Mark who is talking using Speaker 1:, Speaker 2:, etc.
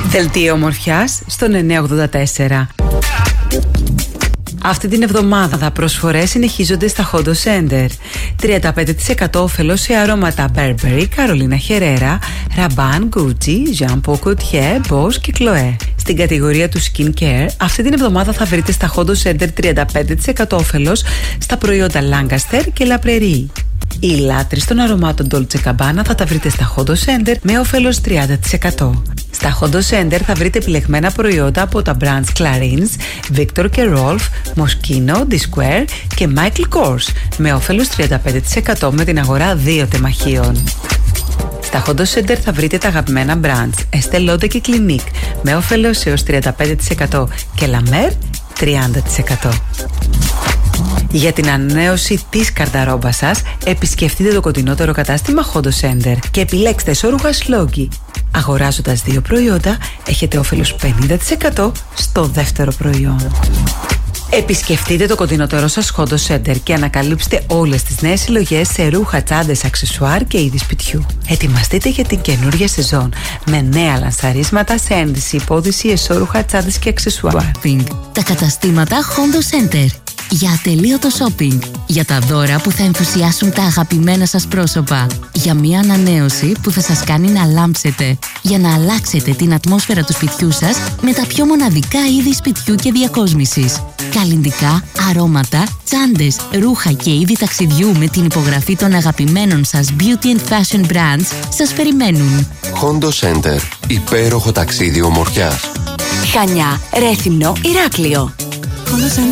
Speaker 1: Δελτίο ομορφιάς στον 984. Αυτή την εβδομάδα προσφορές συνεχίζονται στα Hondo Center. 35% όφελος σε αρώματα Burberry, Carolina Herrera, Rabanne, Gucci, Jean Paul Gaultier, Boss και Chloé. Στην κατηγορία του skincare, αυτή την εβδομάδα θα βρείτε στα Hondo Center 35% όφελος στα προϊόντα Lancaster και La Prairie. Οι λάτρεις των αρωμάτων Dolce Gabbana θα τα βρείτε στα Hondo Center με όφελος 30%. Στα Hondo Center θα βρείτε επιλεγμένα προϊόντα από τα brands Clarins, Victor και Rolf, Moschino, D-Square και Michael Kors με όφελος 35% με την αγορά 2 τεμαχίων. Στα Hondo Center θα βρείτε τα αγαπημένα brands Estée Lauder και Clinique με όφελος έως 35% και La Mer 30%. Για την ανανέωση της καρδαρόμπας σας, επισκεφτείτε το κοντινότερο κατάστημα Hondo Center και επιλέξτε εσώρουχα Sloggy. Αγοράζοντας 2 προϊόντα, έχετε όφελος 50% στο δεύτερο προϊόν. Επισκεφτείτε το κοντινότερο σας Hondo Center και ανακαλύψτε όλες τις νέες συλλογές σε ρούχα, τσάντες, αξεσουάρ και είδη σπιτιού. Ετοιμαστείτε για την καινούργια σεζόν με νέα λανσαρίσματα σε ένδυση, υπόδυση, εσώρουχα, τσάντες και αξεσουάρ.
Speaker 2: Τα καταστήματα Hondo Center. Για ατελείωτο shopping. Για τα δώρα που θα ενθουσιάσουν τα αγαπημένα σας πρόσωπα. Για μια ανανέωση που θα σας κάνει να λάμψετε. Για να αλλάξετε την ατμόσφαιρα του σπιτιού σας με τα πιο μοναδικά είδη σπιτιού και διακόσμησης. Καλλυντικά, αρώματα, τσάντες, ρούχα και είδη ταξιδιού με την υπογραφή των αγαπημένων σας beauty and fashion brands σας περιμένουν.
Speaker 3: Hondo Center. Υπέροχο ταξίδι ομορφιάς.
Speaker 2: Χανιά, Ρέθυμνο, Ηράκλειο.